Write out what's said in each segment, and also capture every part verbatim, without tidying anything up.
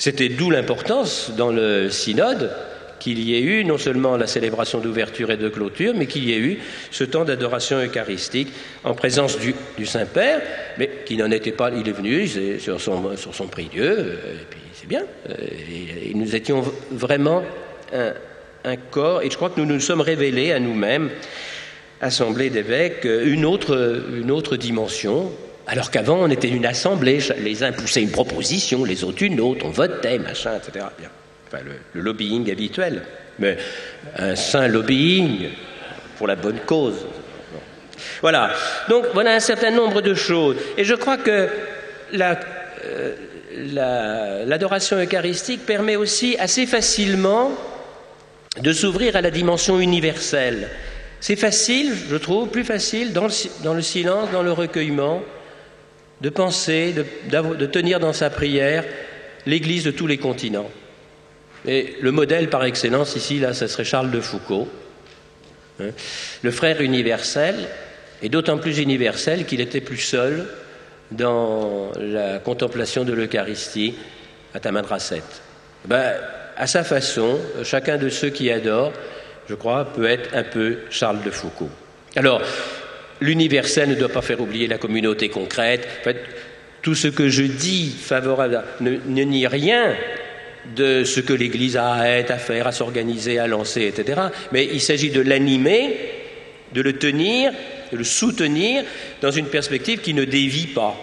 C'était d'où l'importance dans le synode qu'il y ait eu non seulement la célébration d'ouverture et de clôture, mais qu'il y ait eu ce temps d'adoration eucharistique en présence du, du Saint-Père, mais qui n'en était pas, il est venu sur son, sur son prie-dieu, et puis c'est bien. Et, et nous étions vraiment un, un corps, et je crois que nous nous sommes révélés à nous-mêmes, assemblée d'évêques, une autre, une autre dimension, alors qu'avant on était une assemblée, les uns poussaient une proposition, les autres une autre, on votait, machin, et cetera. Bien. Enfin, le, le lobbying habituel, mais un saint lobbying pour la bonne cause. Voilà, donc voilà un certain nombre de choses. Et je crois que la, euh, la, l'adoration eucharistique permet aussi assez facilement de s'ouvrir à la dimension universelle. C'est facile, je trouve, plus facile dans le, dans le silence, dans le recueillement, de penser, de, de tenir dans sa prière l'Église de tous les continents. Et le modèle par excellence ici, là, ça serait Charles de Foucauld, hein, le frère universel, et d'autant plus universel qu'il était plus seul dans la contemplation de l'Eucharistie à Tamanrasset. Ben, à sa façon, chacun de ceux qui adorent, je crois, peut être un peu Charles de Foucauld. Alors, l'universel ne doit pas faire oublier la communauté concrète. En fait, tout ce que je dis favorable à, ne, ne nie rien de ce que l'Église a à être, à faire, à s'organiser, à lancer, et cetera. Mais il s'agit de l'animer, de le tenir, de le soutenir dans une perspective qui ne dévie pas.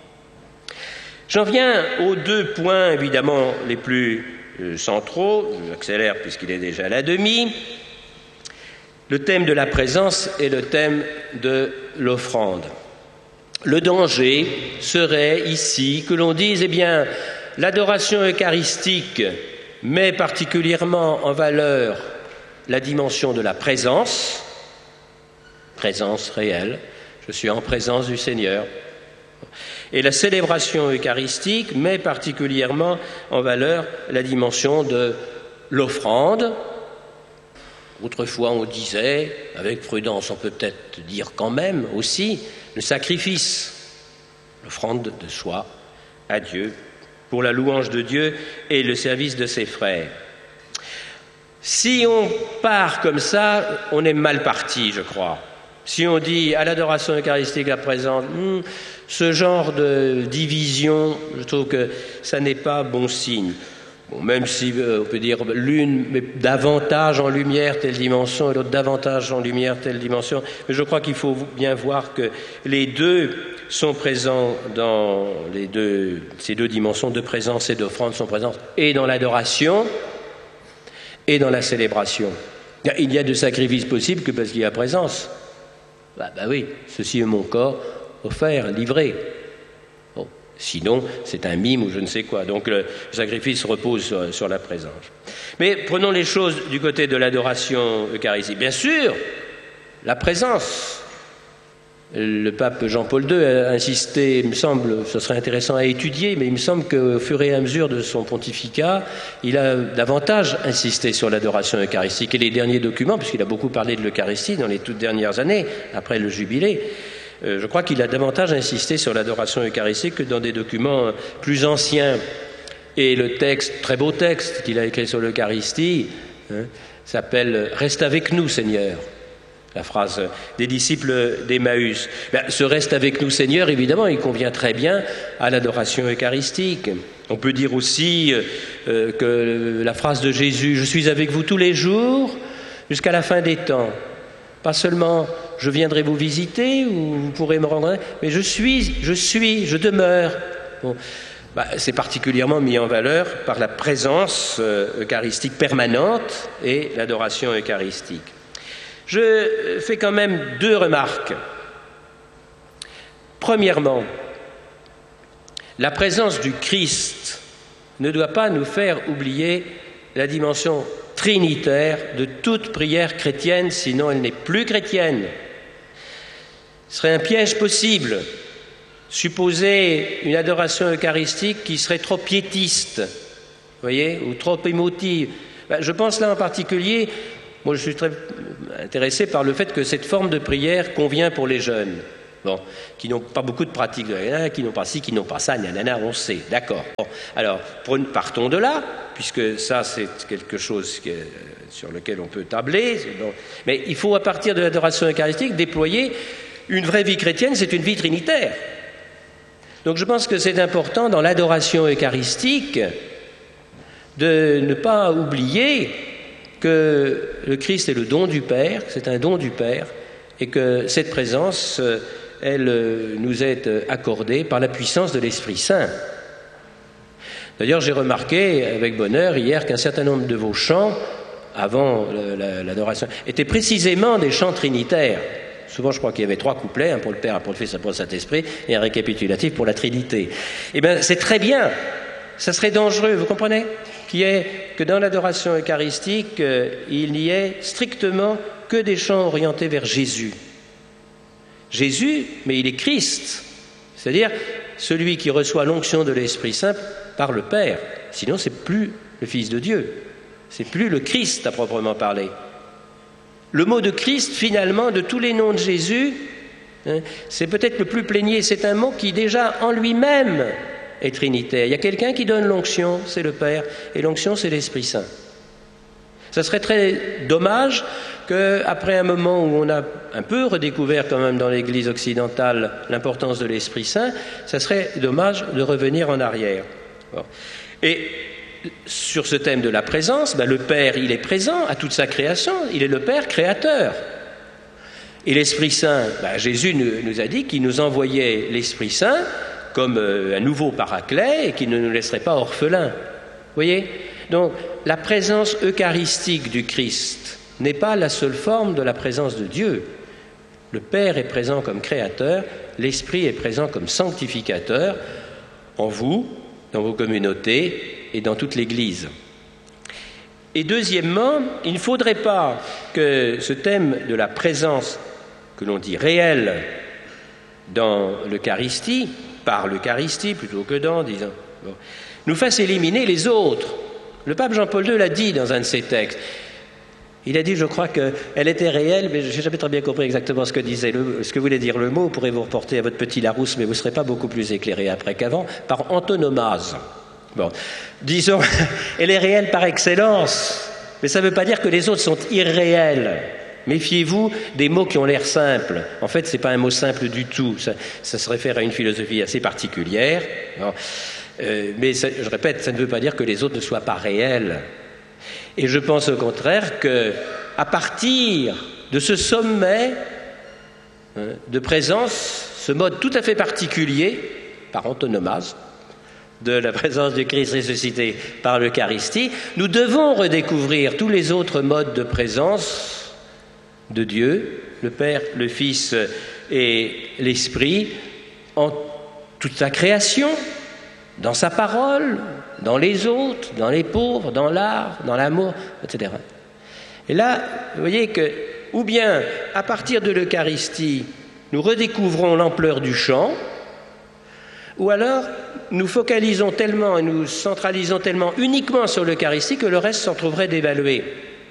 J'en viens aux deux points, évidemment, les plus euh, centraux. J'accélère puisqu'il est déjà à la demi. Le thème de la présence et le thème de l'offrande. Le danger serait ici que l'on dise, eh bien, l'adoration eucharistique met particulièrement en valeur la dimension de la présence, présence réelle, je suis en présence du Seigneur. Et la célébration eucharistique met particulièrement en valeur la dimension de l'offrande. Autrefois, on disait, avec prudence, on peut peut-être dire quand même aussi, le sacrifice, l'offrande de soi à Dieu, pour la louange de Dieu et le service de ses frères. Si on part comme ça, on est mal parti, je crois. Si on dit à l'adoration eucharistique à présent, hmm, ce genre de division, je trouve que ça n'est pas bon signe. Bon, même si euh, on peut dire l'une met davantage en lumière telle dimension et l'autre davantage en lumière telle dimension, mais je crois qu'il faut bien voir que les deux sont présents dans les deux, ces deux dimensions de présence et d'offrande sont présentes et dans l'adoration et dans la célébration. Il y a de sacrifices possibles que parce qu'il y a présence. Bah, bah oui, ceci est mon corps offert, livré. Bon, sinon, c'est un mime ou je ne sais quoi. Donc le sacrifice repose sur, sur la présence. Mais prenons les choses du côté de l'adoration eucharistique. Bien sûr, la présence. Le pape Jean-Paul deux a insisté, il me semble, ce serait intéressant à étudier, mais il me semble qu'au fur et à mesure de son pontificat, il a davantage insisté sur l'adoration eucharistique. Et les derniers documents, puisqu'il a beaucoup parlé de l'Eucharistie dans les toutes dernières années, après le jubilé, euh, je crois qu'il a davantage insisté sur l'adoration eucharistique que dans des documents plus anciens. Et le texte, très beau texte qu'il a écrit sur l'Eucharistie, hein, s'appelle « Reste avec nous, Seigneur ». La phrase des disciples d'Emmaüs. Ben, ce reste avec nous, Seigneur, évidemment, il convient très bien à l'adoration eucharistique. On peut dire aussi euh, que la phrase de Jésus, je suis avec vous tous les jours jusqu'à la fin des temps. Pas seulement je viendrai vous visiter ou vous pourrez me rendre, mais je suis, je suis, je demeure. Bon. Ben, c'est particulièrement mis en valeur par la présence euh, eucharistique permanente et l'adoration eucharistique. Je fais quand même deux remarques. Premièrement, la présence du Christ ne doit pas nous faire oublier la dimension trinitaire de toute prière chrétienne, sinon elle n'est plus chrétienne. Ce serait un piège possible, supposer une adoration eucharistique qui serait trop piétiste, vous voyez, ou trop émotive. Ben, je pense là en particulier... Moi, je suis très intéressé par le fait que cette forme de prière convient pour les jeunes. bon, qui n'ont pas beaucoup de pratiques, qui n'ont pas ci, qui n'ont pas ça, nanana, on sait, d'accord. Bon, alors, partons de là, puisque ça, c'est quelque chose que, sur lequel on peut tabler, bon, mais il faut, à partir de l'adoration eucharistique, déployer une vraie vie chrétienne, c'est une vie trinitaire. Donc je pense que c'est important, dans l'adoration eucharistique, de ne pas oublier que le Christ est le don du Père, c'est un don du Père, et que cette présence, elle nous est accordée par la puissance de l'Esprit Saint. D'ailleurs, j'ai remarqué avec bonheur hier qu'un certain nombre de vos chants, avant l'adoration, étaient précisément des chants trinitaires. Souvent, je crois qu'il y avait trois couplets, un pour le Père, un pour le Fils, un pour le Saint-Esprit, et un récapitulatif pour la Trinité. Eh bien, c'est très bien. Ça serait dangereux, vous comprenez, qu'il y ait, que dans l'adoration eucharistique, euh, il n'y ait strictement que des chants orientés vers Jésus. Jésus, mais il est Christ, c'est-à-dire celui qui reçoit l'onction de l'Esprit Saint par le Père. Sinon, c'est plus le Fils de Dieu, c'est plus le Christ à proprement parler. Le mot de Christ, finalement, de tous les noms de Jésus, hein, c'est peut-être le plus plénier. C'est un mot qui, déjà, en lui-même, est trinitaire. Il y a quelqu'un qui donne l'onction, c'est le Père, et l'onction, c'est l'Esprit Saint. Ça serait très dommage qu'après un moment où on a un peu redécouvert quand même dans l'Église occidentale l'importance de l'Esprit Saint, ça serait dommage de revenir en arrière. Bon. Et sur ce thème de la présence, ben le Père, il est présent à toute sa création, il est le Père créateur. Et l'Esprit Saint, ben Jésus nous, nous a dit qu'il nous envoyait l'Esprit Saint comme un nouveau paraclet et qu'il ne nous laisserait pas orphelins. Vous voyez ? Donc, la présence eucharistique du Christ n'est pas la seule forme de la présence de Dieu. Le Père est présent comme créateur, l'Esprit est présent comme sanctificateur en vous, dans vos communautés et dans toute l'Église. Et deuxièmement, il ne faudrait pas que ce thème de la présence, que l'on dit réelle, dans l'Eucharistie, par l'Eucharistie plutôt que dans, disons, bon, nous fasse éliminer les autres. Le pape Jean-Paul deux l'a dit dans un de ses textes. Il a dit, je crois qu'elle était réelle, mais je n'ai jamais très bien compris exactement ce que disait le, ce que voulait dire le mot. Vous pourrez vous reporter à votre petit Larousse, mais vous ne serez pas beaucoup plus éclairé après qu'avant, par antonomase. Bon, disons, elle est réelle par excellence, mais ça ne veut pas dire que les autres sont irréels. Méfiez-vous des mots qui ont l'air simples. En fait, ce n'est pas un mot simple du tout. Ça, ça se réfère à une philosophie assez particulière. Bon. Euh, mais ça, je répète, ça ne veut pas dire que les autres ne soient pas réels. Et je pense au contraire qu'à partir de ce sommet hein, de présence, ce mode tout à fait particulier, par antonomase, de la présence du Christ ressuscité par l'Eucharistie, nous devons redécouvrir tous les autres modes de présence de Dieu, le Père, le Fils et l'Esprit, en toute sa création, dans sa parole, dans les autres, dans les pauvres, dans l'art, dans l'amour, et cetera. Et là, vous voyez que, ou bien, à partir de l'Eucharistie, nous redécouvrons l'ampleur du chant, ou alors nous focalisons tellement et nous centralisons tellement uniquement sur l'Eucharistie que le reste s'en trouverait dévalué.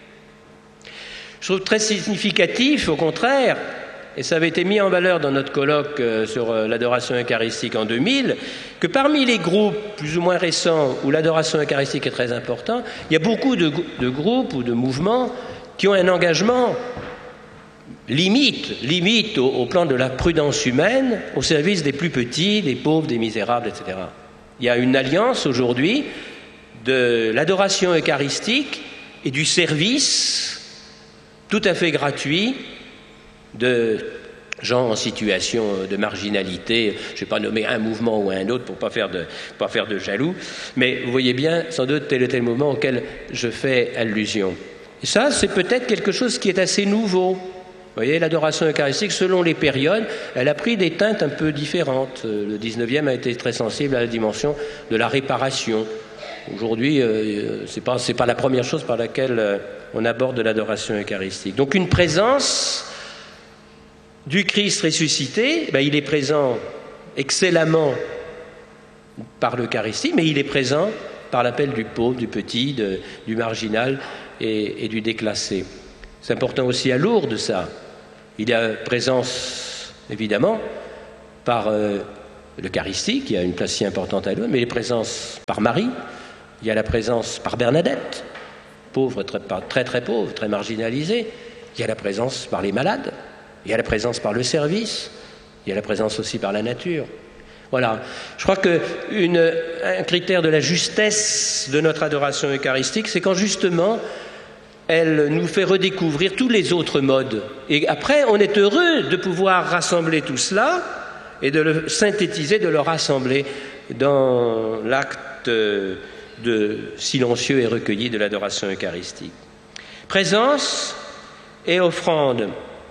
Je trouve très significatif, au contraire, et ça avait été mis en valeur dans notre colloque sur l'adoration eucharistique en deux mille, que parmi les groupes plus ou moins récents où l'adoration eucharistique est très importante, il y a beaucoup de, de groupes ou de mouvements qui ont un engagement limite, limite au, au plan de la prudence humaine, au service des plus petits, des pauvres, des misérables, et cetera. Il y a une alliance aujourd'hui de l'adoration eucharistique et du service tout à fait gratuit de gens en situation de marginalité. Je ne vais pas nommer un mouvement ou un autre pour ne pas faire de, pas faire de jaloux, mais vous voyez bien sans doute tel ou tel mouvement auquel je fais allusion. Et ça, c'est peut-être quelque chose qui est assez nouveau. Vous voyez, l'adoration eucharistique, selon les périodes, elle a pris des teintes un peu différentes. Le dix-neuvième a été très sensible à la dimension de la réparation. Aujourd'hui, euh, ce n'est pas, c'est pas la première chose par laquelle euh, on aborde l'adoration eucharistique. Donc une présence du Christ ressuscité, ben, il est présent excellemment par l'Eucharistie, mais il est présent par l'appel du pauvre, du petit, de, du marginal et, et du déclassé. C'est important aussi à Lourdes, ça. Il y a présence évidemment, par euh, l'Eucharistie, qui a une place si importante à nous, mais les présences par Marie, il y a la présence par Bernadette, pauvre, très, très très pauvre, très marginalisée, il y a la présence par les malades, il y a la présence par le service, il y a la présence aussi par la nature. Voilà. Je crois qu'un critère de la justesse de notre adoration eucharistique, c'est quand justement elle nous fait redécouvrir tous les autres modes. Et après, on est heureux de pouvoir rassembler tout cela et de le synthétiser, de le rassembler dans l'acte de silencieux et recueilli de l'adoration eucharistique. Présence et offrande.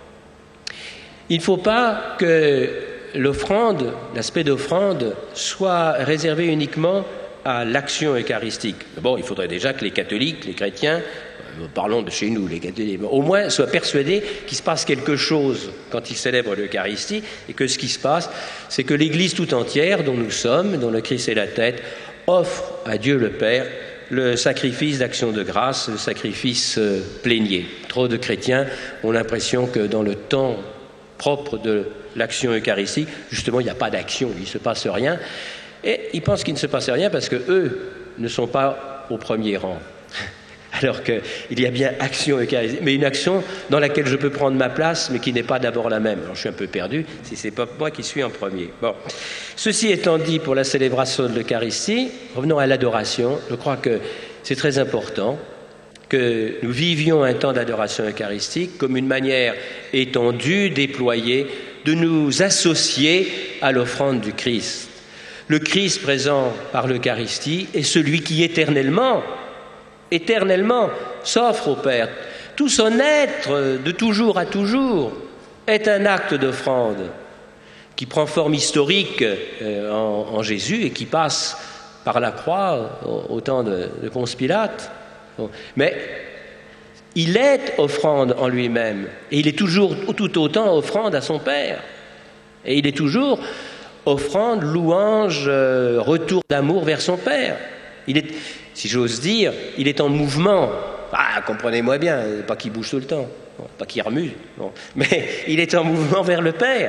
Il ne faut pas que l'offrande, l'aspect d'offrande, soit réservé uniquement à l'action eucharistique. Bon, il faudrait déjà que les catholiques, les chrétiens, parlons de chez nous, les catholiques, au moins soient persuadés qu'il se passe quelque chose quand ils célèbrent l'Eucharistie, et que ce qui se passe, c'est que l'Église tout entière, dont nous sommes, dont le Christ est la tête, offre à Dieu le Père le sacrifice d'action de grâce, le sacrifice plénier. Trop de chrétiens ont l'impression que dans le temps propre de l'action eucharistique, justement, il n'y a pas d'action, il ne se passe rien. Et ils pensent qu'il ne se passe rien parce qu'eux ne sont pas au premier rang. Alors qu'il y a bien action eucharistique, mais une action dans laquelle je peux prendre ma place, mais qui n'est pas d'abord la même. Alors je suis un peu perdu si ce n'est pas moi qui suis en premier. Bon. Ceci étant dit pour la célébration de l'Eucharistie, revenons à l'adoration. Je crois que c'est très important que nous vivions un temps d'adoration eucharistique comme une manière étendue, déployée, de nous associer à l'offrande du Christ. Le Christ présent par l'Eucharistie est celui qui éternellement, éternellement s'offre au Père. Tout son être, de toujours à toujours, est un acte d'offrande qui prend forme historique en, en Jésus et qui passe par la croix au temps de, de Ponce Pilate. Mais il est offrande en lui-même et il est toujours tout autant offrande à son Père. Et il est toujours offrande, louange, retour d'amour vers son Père. Il est, si j'ose dire, il est en mouvement. Ah, comprenez-moi bien, pas qu'il bouge tout le temps, bon, pas qu'il remue, bon, mais il est en mouvement vers le Père.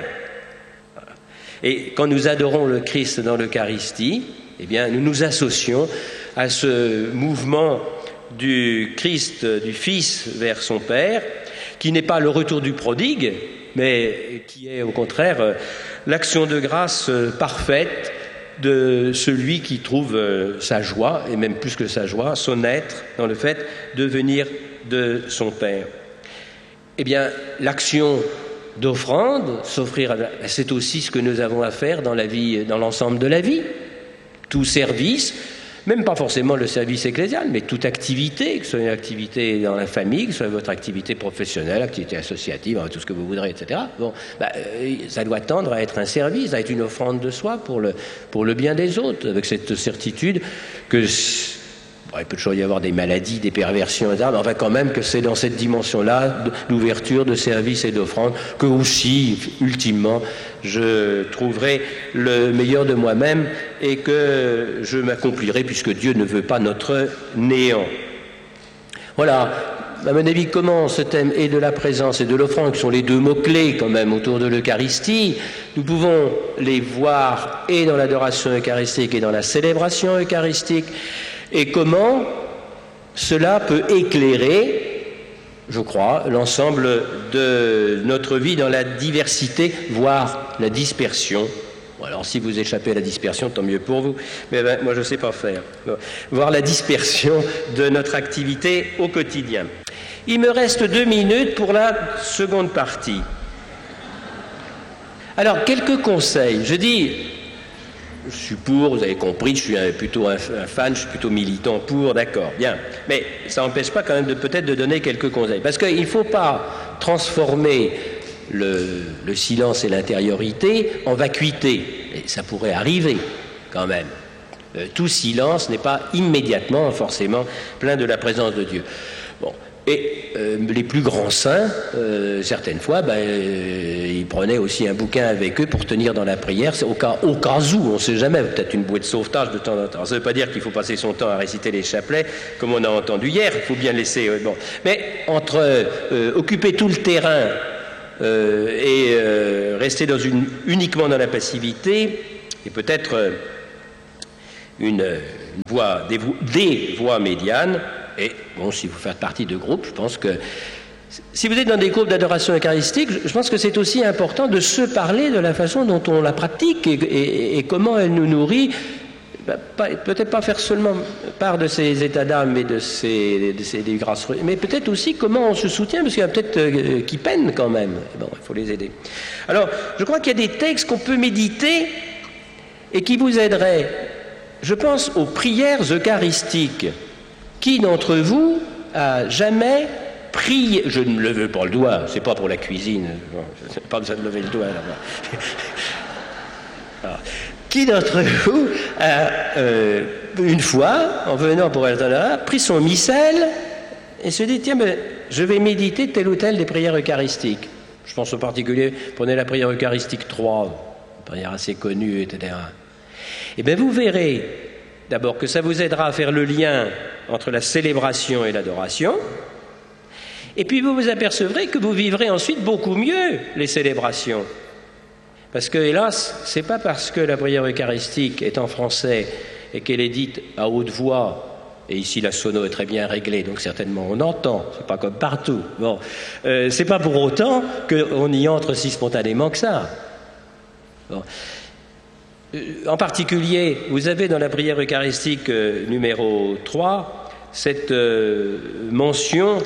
Et quand nous adorons le Christ dans l'Eucharistie, eh bien, nous nous associons à ce mouvement du Christ, du Fils vers son Père, qui n'est pas le retour du prodigue, mais qui est au contraire l'action de grâce parfaite de celui qui trouve sa joie, et même plus que sa joie, son être, dans le fait de venir de son Père. Eh bien, l'action d'offrande, s'offrir, c'est aussi ce que nous avons à faire dans la vie, dans l'ensemble de la vie. Tout service, même pas forcément le service ecclésial, mais toute activité, que ce soit une activité dans la famille, que ce soit votre activité professionnelle, activité associative, tout ce que vous voudrez, et cetera. Bon, bah, ça doit tendre à être un service, à être une offrande de soi pour le, pour le bien des autres, avec cette certitude que bon, il peut toujours y avoir des maladies, des perversions, et cetera, mais enfin quand même que c'est dans cette dimension-là d'ouverture, de service et d'offrande que aussi, ultimement, je trouverai le meilleur de moi-même et que je m'accomplirai puisque Dieu ne veut pas notre néant. Voilà, à mon avis, comment ce thème et de la présence et de l'offrande, qui sont les deux mots-clés quand même autour de l'Eucharistie, nous pouvons les voir et dans l'adoration eucharistique et dans la célébration eucharistique, et comment cela peut éclairer, je crois, l'ensemble de notre vie dans la diversité, voire la dispersion. Alors, si vous échappez à la dispersion, tant mieux pour vous, mais ben, moi, je ne sais pas faire. Voir la dispersion de notre activité au quotidien. Il me reste deux minutes pour la seconde partie. Alors, quelques conseils. Je dis, je suis pour, vous avez compris, je suis un, plutôt un, un fan, je suis plutôt militant pour, d'accord, bien. Mais ça n'empêche pas quand même de peut-être de donner quelques conseils. Parce qu'il ne faut pas transformer le, le silence et l'intériorité en vacuité. Et ça pourrait arriver quand même. Euh, tout silence n'est pas immédiatement forcément plein de la présence de Dieu. Bon. Et euh, les plus grands saints, euh, certaines fois, ben, euh, ils prenaient aussi un bouquin avec eux pour tenir dans la prière, c'est au cas, au cas où, on ne sait jamais, peut-être une bouée de sauvetage de temps en temps. Ça ne veut pas dire qu'il faut passer son temps à réciter les chapelets, comme on a entendu hier, il faut bien laisser... Euh, bon. Mais entre euh, occuper tout le terrain euh, et euh, rester dans une, uniquement dans la passivité est peut-être euh, une, une voie, des, des voies médianes. Et bon, si vous faites partie de groupes, je pense que si vous êtes dans des groupes d'adoration eucharistique, je pense que c'est aussi important de se parler de la façon dont on la pratique et, et, et comment elle nous nourrit. Peut-être pas faire seulement part de ces états d'âme et de ces, de ces des grâces, mais peut-être aussi comment on se soutient, parce qu'il y a peut-être euh, qui peinent quand même. Bon, il faut les aider. Alors, je crois qu'il y a des textes qu'on peut méditer et qui vous aideraient. Je pense aux prières eucharistiques. Qui d'entre vous a jamais prié? Je ne lève pas le doigt, c'est pas pour la cuisine. Bon, je n'ai pas besoin de lever le doigt là-bas. Alors, qui d'entre vous a, euh, une fois, en venant pour Altona, pris son missel et se dit, tiens, mais je vais méditer telle ou telle des prières eucharistiques. Je pense en particulier, prenez la prière eucharistique trois, une prière assez connue, et cetera. Eh bien, vous verrez d'abord que ça vous aidera à faire le lien entre la célébration et l'adoration, et puis vous vous apercevrez que vous vivrez ensuite beaucoup mieux les célébrations. Parce que, hélas, c'est pas parce que la prière eucharistique est en français et qu'elle est dite à haute voix, et ici la sono est très bien réglée, donc certainement on entend, c'est pas comme partout. Bon, euh, c'est pas pour autant qu'on y entre si spontanément que ça. Bon. Euh, en particulier, vous avez dans la prière eucharistique euh, numéro trois cette euh, mention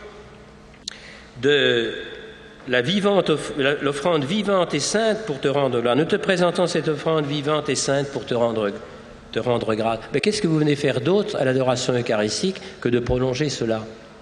de la vivante, l'offrande vivante et sainte pour te rendre gloire. Nous te présentons cette offrande vivante et sainte pour te rendre, te rendre grâce. Mais qu'est-ce que vous venez faire d'autre à l'adoration eucharistique que de prolonger cela?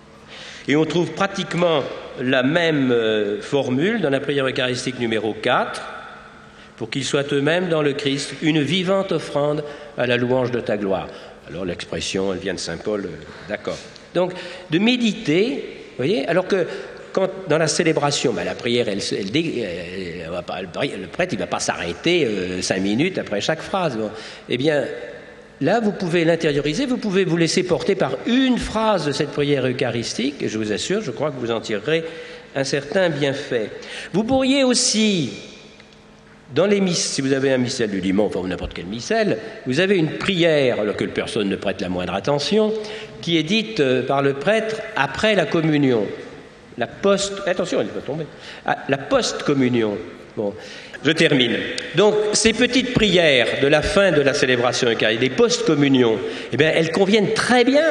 Et on trouve pratiquement la même euh, formule dans la prière eucharistique numéro quatre, pour qu'ils soient eux-mêmes dans le Christ une vivante offrande à la louange de ta gloire. Alors l'expression, elle vient de saint Paul, euh, d'accord. Donc, de méditer, vous voyez, alors que quand, dans la célébration, ben, la prière, elle, elle, elle, elle va pas, le prêtre, il ne va pas s'arrêter euh, cinq minutes après chaque phrase. Bon. Eh bien, là, vous pouvez l'intérioriser, vous pouvez vous laisser porter par une phrase de cette prière eucharistique, et je vous assure, je crois que vous en tirerez un certain bienfait. Vous pourriez aussi, dans les missels, si vous avez un missel du Limon, enfin n'importe quel missel, vous avez une prière, alors que personne ne prête la moindre attention, qui est dite par le prêtre après la communion. La post... Attention, elle va tomber. Ah, la post-communion. Bon, je termine. Donc, ces petites prières de la fin de la célébration eucharistique, des post-communions, eh bien, elles conviennent très bien,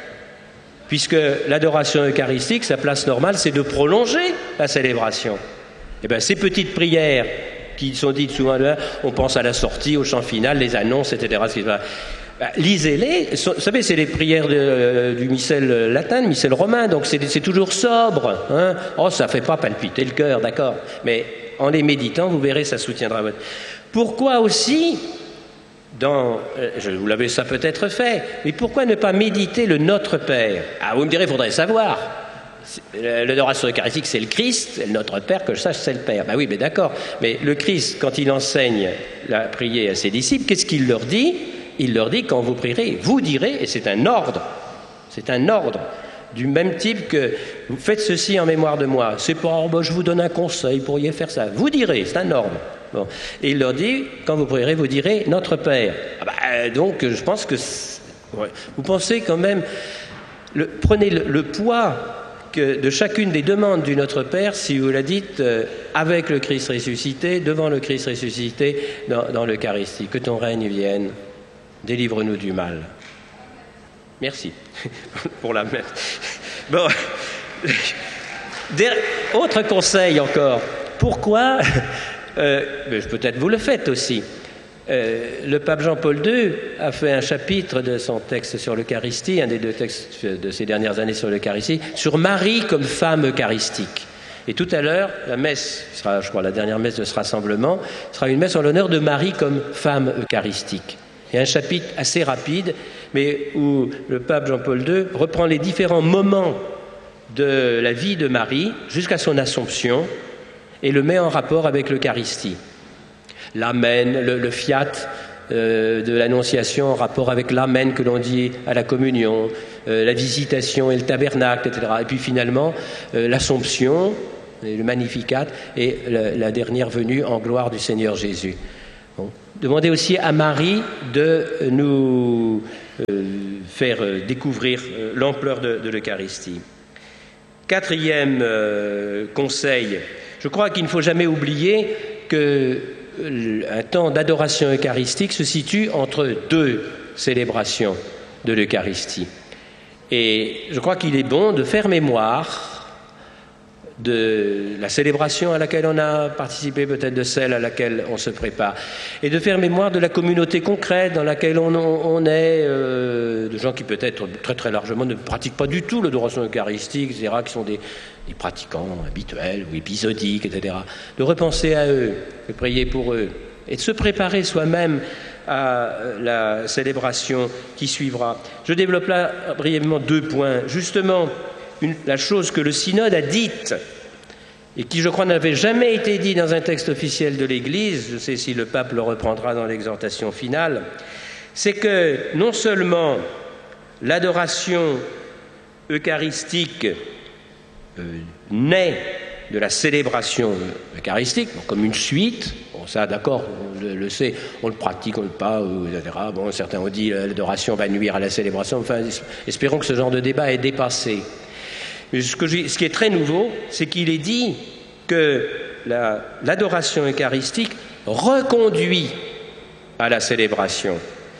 puisque l'adoration eucharistique, sa place normale, c'est de prolonger la célébration. Eh bien, ces petites prières qui sont dites souvent, on pense à la sortie, au chant final, les annonces, et cetera. Lisez-les. Vous savez, c'est les prières de, du missel latin, du missel romain, donc c'est, c'est toujours sobre. Hein. Oh, ça ne fait pas palpiter le cœur, d'accord. Mais en les méditant, vous verrez, ça soutiendra votre... Pourquoi aussi, dans, je, vous l'avez ça peut-être fait, mais pourquoi ne pas méditer le Notre Père? Ah, vous me direz, il faudrait savoir. L'adoration eucharistique, c'est le Christ, et le Notre Père, que je sache, c'est le Père. Ben oui, mais d'accord. Mais le Christ, quand il enseigne la prière à ses disciples, qu'est-ce qu'il leur dit? Il leur dit, quand vous prierez, vous direz, et c'est un ordre, c'est un ordre, du même type que vous faites ceci en mémoire de moi. C'est pas, oh, ben, je vous donne un conseil, vous pourriez faire ça. Vous direz, c'est un ordre. Bon. Et il leur dit, quand vous prierez, vous direz Notre Père. Ah ben, donc, je pense que... Ouais. Vous pensez quand même... Le, prenez le, le poids que de chacune des demandes du Notre Père, si vous la dites euh, avec le Christ ressuscité, devant le Christ ressuscité, dans, dans l'Eucharistie. Que ton règne vienne. Délivre-nous du mal. Merci pour la même. Bon, autre conseil encore. Pourquoi euh, peut-être vous le faites aussi. Euh, le pape Jean-Paul deux a fait un chapitre de son texte sur l'Eucharistie, un des deux textes de ces dernières années sur l'Eucharistie, sur Marie comme femme eucharistique. Et tout à l'heure, la messe sera, je crois, la dernière messe de ce rassemblement, sera une messe en l'honneur de Marie comme femme eucharistique. Il y a un chapitre assez rapide, mais où le pape Jean-Paul deux reprend les différents moments de la vie de Marie jusqu'à son Assomption et le met en rapport avec l'Eucharistie. L'amen, le, le fiat euh, de l'Annonciation en rapport avec l'amen que l'on dit à la communion, euh, la visitation et le tabernacle, et cetera. Et puis finalement, euh, l'Assomption et le Magnificat et la, la dernière venue en gloire du Seigneur Jésus. Bon. Demandez aussi à Marie de nous euh, faire découvrir euh, l'ampleur de, de l'Eucharistie. Quatrième euh, conseil, je crois qu'il ne faut jamais oublier que un temps d'adoration eucharistique se situe entre deux célébrations de l'Eucharistie. Et je crois qu'il est bon de faire mémoire de la célébration à laquelle on a participé, peut-être de celle à laquelle on se prépare, et de faire mémoire de la communauté concrète dans laquelle on, on est, euh, de gens qui peut-être très très largement ne pratiquent pas du tout l'adoration eucharistique, et cetera, qui sont des, des pratiquants habituels ou épisodiques, et cetera. De repenser à eux, de prier pour eux, et de se préparer soi-même à la célébration qui suivra. Je développe là brièvement deux points. Justement, Une, la chose que le synode a dite, et qui, je crois, n'avait jamais été dit dans un texte officiel de l'Église, je sais si le pape le reprendra dans l'exhortation finale, c'est que non seulement l'adoration eucharistique euh, naît de la célébration eucharistique, bon, comme une suite, bon, ça d'accord, on le, le sait, on le pratique, on le pas, et cetera. Bon, certains ont dit euh, l'adoration va nuire à la célébration, enfin, espérons que ce genre de débat est dépassé. Ce, que ce qui est très nouveau, c'est qu'il est dit que la, l'adoration eucharistique reconduit à la célébration.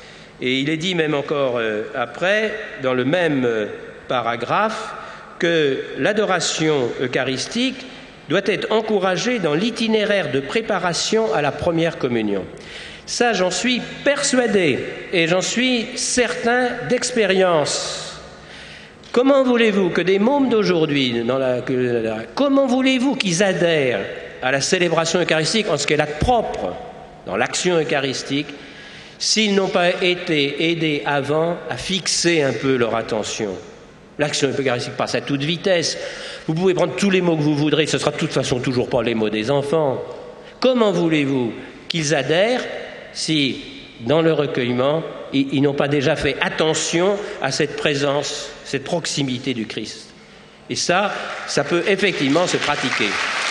Et il est dit même encore euh, après, dans le même euh, paragraphe, que l'adoration eucharistique doit être encouragée dans l'itinéraire de préparation à la première communion. Ça, j'en suis persuadé et j'en suis certain d'expérience. Comment voulez-vous que des mômes d'aujourd'hui, dans la, que, la, comment voulez-vous qu'ils adhèrent à la célébration eucharistique en ce qu'elle a de propre dans l'action eucharistique, s'ils n'ont pas été aidés avant à fixer un peu leur attention? L'action eucharistique passe à toute vitesse. Vous pouvez prendre tous les mots que vous voudrez, ce sera de toute façon toujours pas les mots des enfants. Comment voulez-vous qu'ils adhèrent si, dans le recueillement, ils, ils n'ont pas déjà fait attention à cette présence, cette proximité du Christ? Et ça, ça peut effectivement se pratiquer.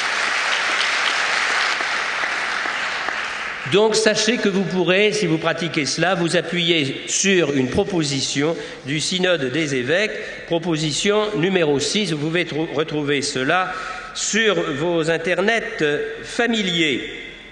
Donc, sachez que vous pourrez, si vous pratiquez cela, vous appuyer sur une proposition du Synode des évêques, proposition numéro six. Vous pouvez tr- retrouver cela sur vos internets familiers.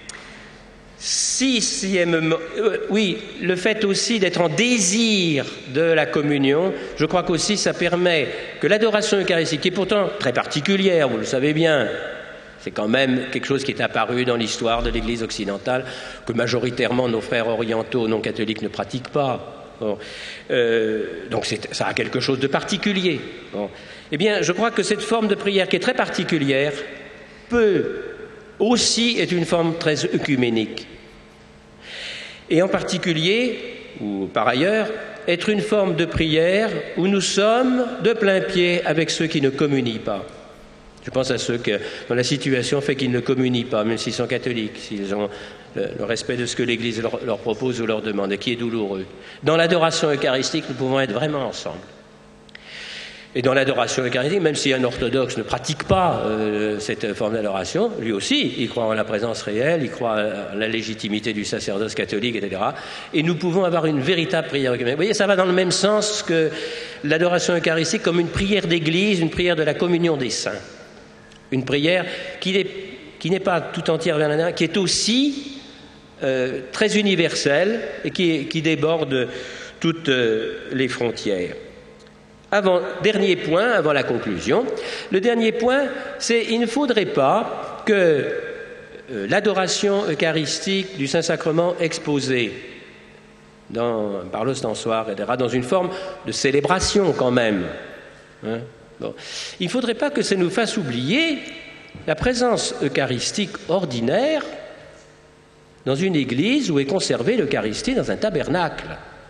Sixièmement, euh, oui, le fait aussi d'être en désir de la communion, je crois qu'aussi ça permet que l'adoration eucharistique, qui est pourtant très particulière, vous le savez bien, c'est quand même quelque chose qui est apparu dans l'histoire de l'Église occidentale, que majoritairement nos frères orientaux non catholiques ne pratiquent pas. Bon. Euh, donc c'est, ça a quelque chose de particulier. Bon. Eh bien, je crois que cette forme de prière qui est très particulière peut aussi être une forme très œcuménique. Et en particulier, ou par ailleurs, être une forme de prière où nous sommes de plein pied avec ceux qui ne communient pas. Je pense à ceux que, dont la situation fait qu'ils ne communient pas, même s'ils sont catholiques, s'ils ont le, le respect de ce que l'Église leur, leur propose ou leur demande, et qui est douloureux. Dans l'adoration eucharistique, nous pouvons être vraiment ensemble. Et dans l'adoration eucharistique, même si un orthodoxe ne pratique pas euh, cette forme d'adoration, lui aussi, il croit en la présence réelle, il croit en la légitimité du sacerdoce catholique, et cetera. Et nous pouvons avoir une véritable prière œcuménique. Vous voyez, ça va dans le même sens que l'adoration eucharistique comme une prière d'église, une prière de la communion des saints. Une prière qui n'est, qui n'est pas tout entière vers l'un, qui est aussi euh, très universelle et qui, qui déborde toutes euh, les frontières. Avant, dernier point, avant la conclusion, le dernier point, c'est qu'il ne faudrait pas que euh, l'adoration eucharistique du Saint-Sacrement exposée dans, par l'ostensoir, et cetera, dans une forme de célébration quand même, hein, bon. Il ne faudrait pas que ça nous fasse oublier la présence eucharistique ordinaire dans une église où est conservée l'Eucharistie dans un tabernacle.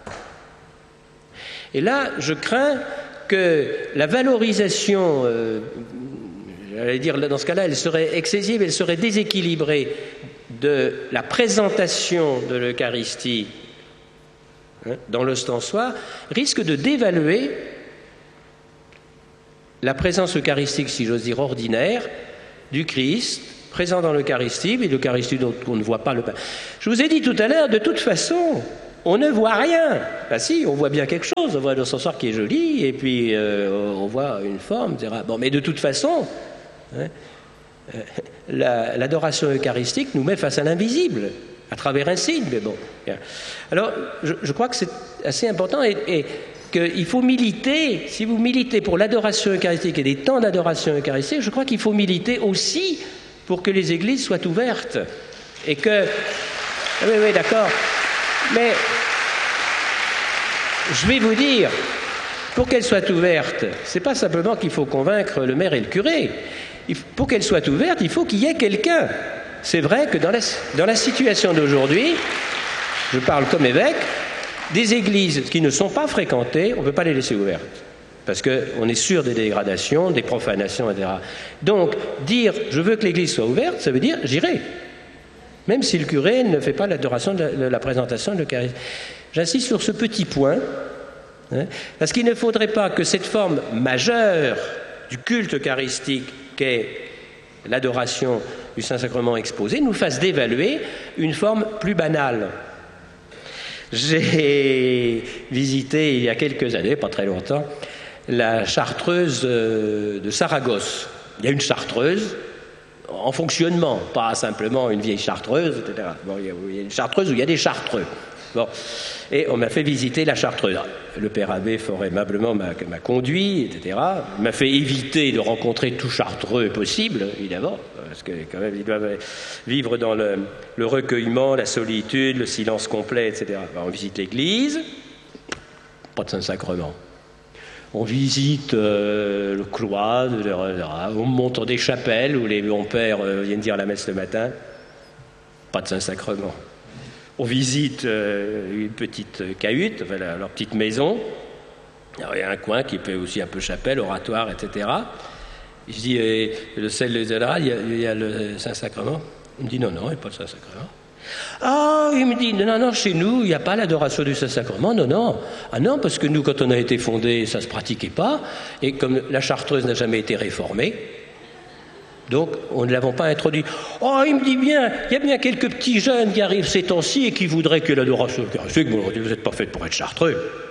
Et là, je crains que la valorisation, euh, j'allais dire, dans ce cas-là, elle serait excessive, elle serait déséquilibrée de la présentation de l'Eucharistie hein, dans l'ostensoir, risque de dévaluer la présence eucharistique, si j'ose dire, ordinaire, du Christ présent dans l'Eucharistie, mais l'Eucharistie dont on ne voit pas le pain. Je vous ai dit tout à l'heure, de toute façon, on ne voit rien. Ben si, on voit bien quelque chose, on voit l'encensoir qui est joli, et puis euh, on voit une forme, et cetera. Bon, mais de toute façon, hein, euh, la, l'adoration eucharistique nous met face à l'invisible, à travers un signe, mais bon. Bien. Alors, je, je crois que c'est assez important, et, et qu'il faut militer, si vous militez pour l'adoration eucharistique et des temps d'adoration eucharistique, je crois qu'il faut militer aussi pour que les églises soient ouvertes. Et que... Oui, oui, d'accord. Mais je vais vous dire, pour qu'elles soient ouvertes, c'est pas simplement qu'il faut convaincre le maire et le curé. Il faut, pour qu'elles soient ouvertes, il faut qu'il y ait quelqu'un. C'est vrai que dans la, dans la situation d'aujourd'hui, je parle comme évêque, des églises qui ne sont pas fréquentées, on ne peut pas les laisser ouvertes. Parce qu'on est sûr des dégradations, des profanations, et cetera. Donc, dire « je veux que l'église soit ouverte », ça veut dire « j'irai ». Même si le curé ne fait pas l'adoration de la, de la présentation de l'Eucharistie. J'insiste sur ce petit point, hein, parce qu'il ne faudrait pas que cette forme majeure du culte eucharistique qu'est l'adoration du Saint-Sacrement exposé nous fasse dévaluer une forme plus banale. J'ai visité il y a quelques années, pas très longtemps, la chartreuse de Saragosse. Il y a une chartreuse en fonctionnement, pas simplement une vieille chartreuse, et cetera. Bon, il y a une chartreuse où il y a des chartreux. Bon. Et on m'a fait visiter la chartreuse. Le père abbé, fort aimablement, m'a, m'a conduit, et cetera. Il m'a fait éviter de rencontrer tout chartreux possible, évidemment, parce que quand même, ils doivent vivre dans le, le recueillement, la solitude, le silence complet, et cetera. Alors, on visite l'église, pas de Saint-Sacrement. On visite euh, le cloître, on monte dans des chapelles où les bons pères euh, viennent dire la messe le matin, pas de Saint-Sacrement. On visite euh, une petite cahute, enfin, la, leur petite maison. Alors, il y a un coin qui fait aussi un peu chapelle, oratoire, et cetera. Je dis, eh, le sel, le zéla, il y a, il y a le Saint-Sacrement. Il me dit, non, non, il n'y a pas de Saint-Sacrement. Ah, il me dit, non, non, chez nous, il n'y a pas l'adoration du Saint-Sacrement, non, non. Ah non, parce que nous, quand on a été fondé, ça ne se pratiquait pas, et comme la chartreuse n'a jamais été réformée, donc on ne l'avons pas introduit. Oh, il me dit bien, il y a bien quelques petits jeunes qui arrivent ces temps-ci et qui voudraient que l'adoration eucharistique, bon, vous n'êtes pas fait pour être chartreux.